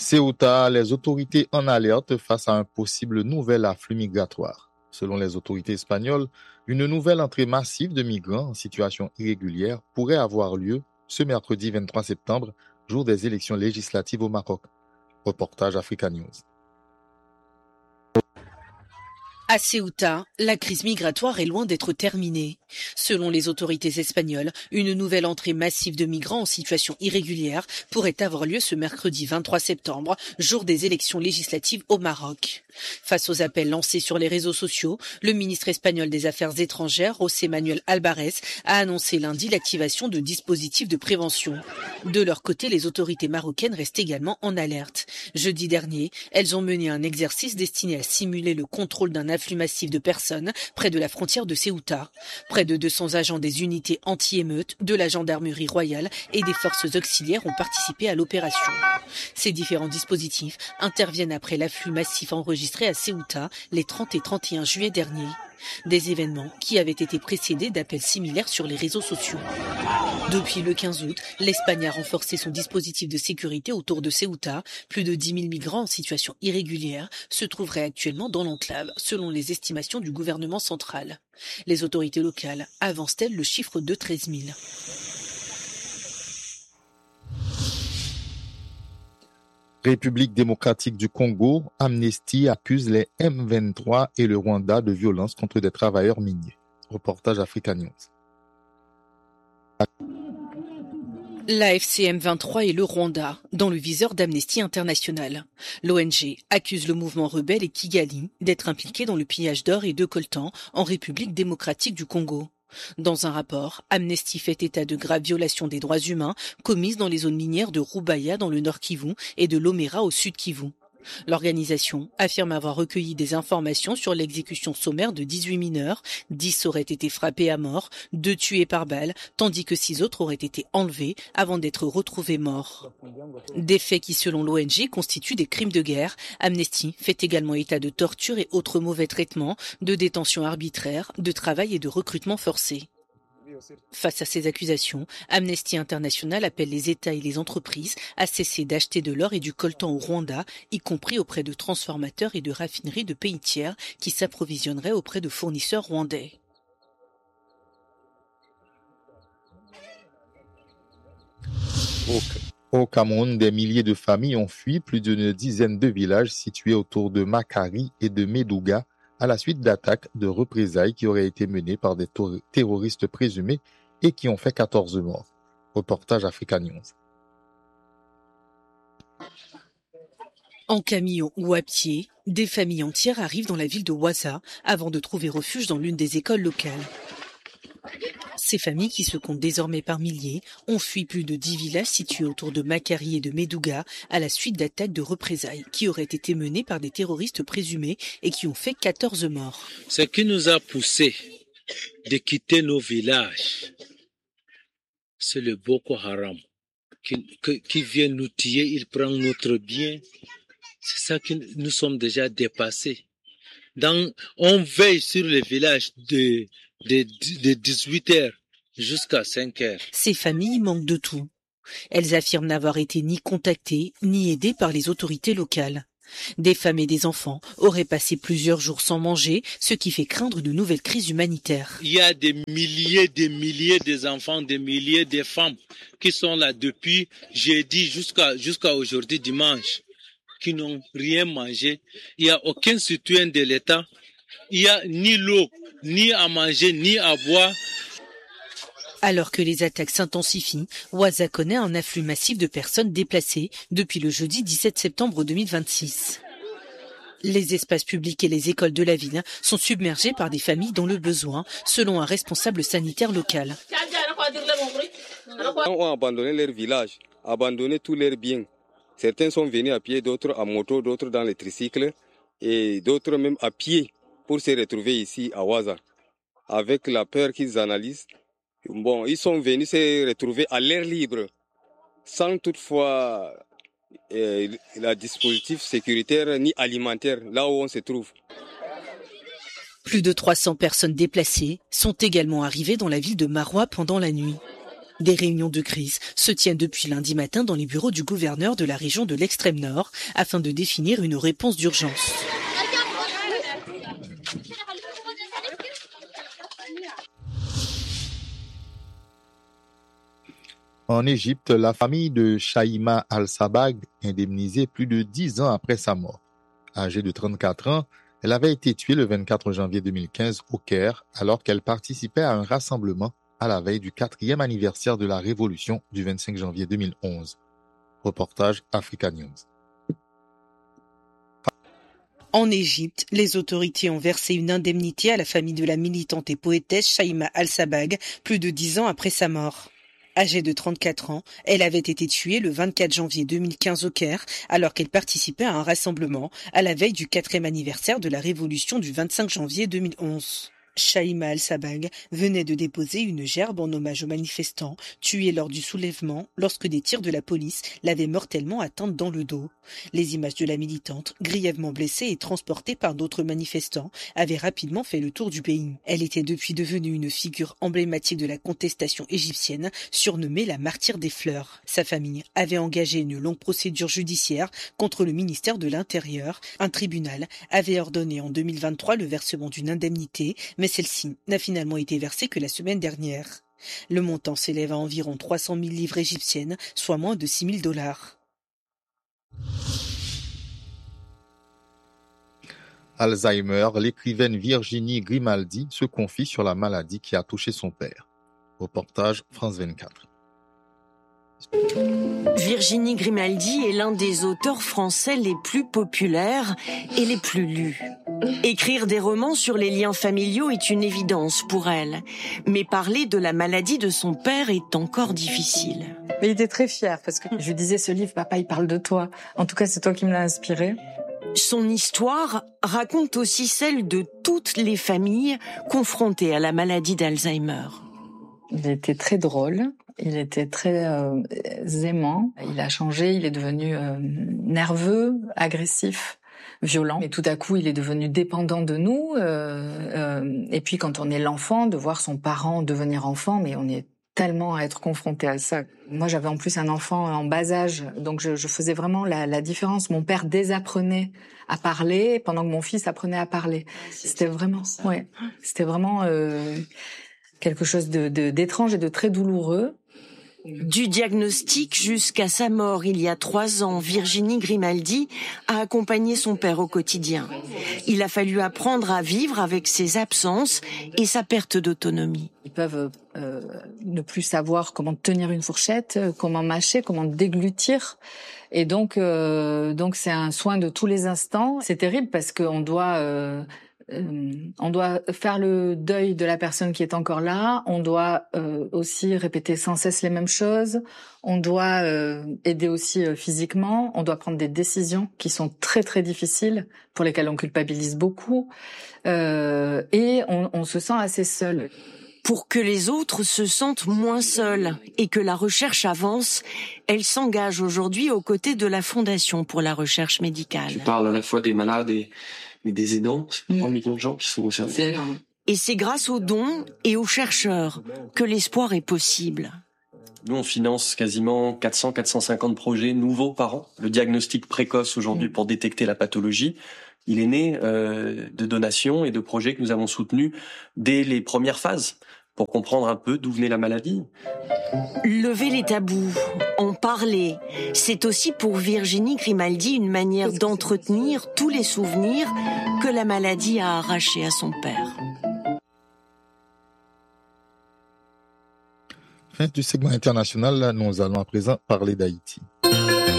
Ceuta, les autorités en alerte face à un possible nouvel afflux migratoire. Selon les autorités espagnoles, une nouvelle entrée massive de migrants en situation irrégulière pourrait avoir lieu ce mercredi 23 septembre, jour des élections législatives au Maroc. Reportage Africa News. À Ceuta, la crise migratoire est loin d'être terminée. Selon les autorités espagnoles, une nouvelle entrée massive de migrants en situation irrégulière pourrait avoir lieu ce mercredi 23 septembre, jour des élections législatives au Maroc. Face aux appels lancés sur les réseaux sociaux, le ministre espagnol des Affaires étrangères, José Manuel Álvarez, a annoncé lundi l'activation de dispositifs de prévention. De leur côté, les autorités marocaines restent également en alerte. Jeudi dernier, elles ont mené un exercice destiné à simuler le contrôle d'un afflux massif de personnes près de la frontière de Ceuta. Près de 200 agents des unités anti-émeutes, de la gendarmerie royale et des forces auxiliaires ont participé à l'opération. Ces différents dispositifs interviennent après l'afflux massif enregistré à Ceuta les 30 et 31 juillet derniers. Des événements qui avaient été précédés d'appels similaires sur les réseaux sociaux. Depuis le 15 août, l'Espagne a renforcé son dispositif de sécurité autour de Ceuta. Plus de 10 000 migrants en situation irrégulière se trouveraient actuellement dans l'enclave, selon les estimations du gouvernement central. Les autorités locales avancent-elles le chiffre de 13 000. République démocratique du Congo, Amnesty accuse les M23 et le Rwanda de violence contre des travailleurs miniers. Reportage Africa News. La FCM 23 et le Rwanda, dans le viseur d'Amnesty International. L'ONG accuse le mouvement rebelle et Kigali d'être impliqué dans le pillage d'or et de coltan en République démocratique du Congo. Dans un rapport, Amnesty fait état de graves violations des droits humains commises dans les zones minières de Rubaya dans le nord Kivu et de Lomera au sud Kivu. L'organisation affirme avoir recueilli des informations sur l'exécution sommaire de 18 mineurs. 10 auraient été frappés à mort, 2 tués par balle, tandis que 6 autres auraient été enlevés avant d'être retrouvés morts. Des faits qui, selon l'ONG, constituent des crimes de guerre. Amnesty fait également état de torture et autres mauvais traitements, de détention arbitraire, de travail et de recrutement forcé. Face à ces accusations, Amnesty International appelle les États et les entreprises à cesser d'acheter de l'or et du coltan au Rwanda, y compris auprès de transformateurs et de raffineries de pays tiers qui s'approvisionneraient auprès de fournisseurs rwandais. Au Cameroun, des milliers de familles ont fui plus d'une dizaine de villages situés autour de Makari et de Medouga à la suite d'attaques de représailles qui auraient été menées par des terroristes présumés et qui ont fait 14 morts. Reportage Africa News. En camion ou à pied, des familles entières arrivent dans la ville de Waza avant de trouver refuge dans l'une des écoles locales. Ces familles, qui se comptent désormais par milliers, ont fui plus de 10 villages situés autour de Makari et de Medouga à la suite d'attaques de représailles qui auraient été menées par des terroristes présumés et qui ont fait 14 morts. Ce qui nous a poussé de quitter nos villages, c'est le Boko Haram qui vient nous tuer, il prend notre bien. C'est ça que nous sommes déjà dépassés. On veille sur les villages de 18h jusqu'à 5h. Ces familles manquent de tout. Elles affirment n'avoir été ni contactées ni aidées par les autorités locales. Des femmes et des enfants auraient passé plusieurs jours sans manger, ce qui fait craindre de nouvelles crises humanitaires. Il y a des milliers d'enfants, des milliers de femmes qui sont là depuis jeudi jusqu'à aujourd'hui dimanche, qui n'ont rien mangé. Il n'y a aucun soutien de l'État. Il n'y a ni l'eau, ni à manger, ni à boire. Alors que les attaques s'intensifient, Waza connaît un afflux massif de personnes déplacées depuis le jeudi 17 septembre 2026. Les espaces publics et les écoles de la ville sont submergés par des familles dans le besoin, selon un responsable sanitaire local. Ils ont abandonné leur village, abandonné tous leurs biens. Certains sont venus à pied, d'autres à moto, d'autres dans les tricycles et d'autres même à pied pour se retrouver ici à Waza. Avec la peur qu'ils analysent, ils sont venus se retrouver à l'air libre, sans toutefois le dispositif sécuritaire ni alimentaire, là où on se trouve. Plus de 300 personnes déplacées sont également arrivées dans la ville de Maroua pendant la nuit. Des réunions de crise se tiennent depuis lundi matin dans les bureaux du gouverneur de la région de l'extrême nord afin de définir une réponse d'urgence. En Égypte, la famille de Shaima Al-Sabag, indemnisée plus de 10 ans après sa mort. Âgée de 34 ans, elle avait été tuée le 24 janvier 2015 au Caire alors qu'elle participait à un rassemblement à la veille du 4e anniversaire de la Révolution du 25 janvier 2011. Reportage Africa News. En Égypte, les autorités ont versé une indemnité à la famille de la militante et poétesse Shaima Al-Sabag plus de 10 ans après sa mort. Âgée de 34 ans, elle avait été tuée le 24 janvier 2015 au Caire alors qu'elle participait à un rassemblement à la veille du 4e anniversaire de la Révolution du 25 janvier 2011. Shaima Al-Sabag venait de déposer une gerbe en hommage aux manifestants tués lors du soulèvement lorsque des tirs de la police l'avaient mortellement atteinte dans le dos. Les images de la militante, grièvement blessée et transportée par d'autres manifestants, avaient rapidement fait le tour du pays. Elle était depuis devenue une figure emblématique de la contestation égyptienne, surnommée la martyre des fleurs. Sa famille avait engagé une longue procédure judiciaire contre le ministère de l'Intérieur. Un tribunal avait ordonné en 2023 le versement d'une indemnité, mais celle-ci n'a finalement été versée que la semaine dernière. Le montant s'élève à environ 300 000 livres égyptiennes, soit moins de $6 000. Alzheimer, l'écrivaine Virginie Grimaldi se confie sur la maladie qui a touché son père. Reportage France 24. Virginie Grimaldi est l'un des auteurs français les plus populaires et les plus lus. Écrire des romans sur les liens familiaux est une évidence pour elle, mais parler de la maladie de son père est encore difficile. Mais il était très fier parce que je lui disais ce livre, papa, il parle de toi. En tout cas, c'est toi qui me l'as inspiré. Son histoire raconte aussi celle de toutes les familles confrontées à la maladie d'Alzheimer. Il était très drôle. Il était très aimant. Il a changé, il est devenu nerveux, agressif, violent. Et tout à coup, il est devenu dépendant de nous. Et puis, quand on est l'enfant, de voir son parent devenir enfant, mais on est tellement à être confronté à ça. Moi, j'avais en plus un enfant en bas âge, donc je faisais vraiment la différence. Mon père désapprenait à parler pendant que mon fils apprenait à parler. C'était vraiment, c'était vraiment quelque chose d'étrange et de très douloureux. Du diagnostic jusqu'à sa mort il y a 3 ans, Virginie Grimaldi a accompagné son père au quotidien. Il a fallu apprendre à vivre avec ses absences et sa perte d'autonomie. Ils peuvent ne plus savoir comment tenir une fourchette, comment mâcher, comment déglutir. Et donc c'est un soin de tous les instants. C'est terrible parce qu'on doit faire le deuil de la personne qui est encore là. On doit aussi répéter sans cesse les mêmes choses. On doit aider aussi physiquement. On doit prendre des décisions qui sont très très difficiles, pour lesquelles on culpabilise beaucoup. Et on se sent assez seul. Pour que les autres se sentent moins seuls et que la recherche avance, elle s'engage aujourd'hui aux côtés de la Fondation pour la recherche médicale. Je parle à la fois des malades et des aidants, 3 millions de gens qui sont concernés. Et c'est grâce aux dons et aux chercheurs que l'espoir est possible. Nous, on finance quasiment 400-450 projets nouveaux par an. Le diagnostic précoce aujourd'hui pour détecter la pathologie, il est né de donations et de projets que nous avons soutenus dès les premières phases pour comprendre un peu d'où venait la maladie. Lever les tabous, en parler, c'est aussi pour Virginie Grimaldi une manière d'entretenir tous les souvenirs que la maladie a arrachés à son père. Fin du segment international, nous allons à présent parler d'Haïti.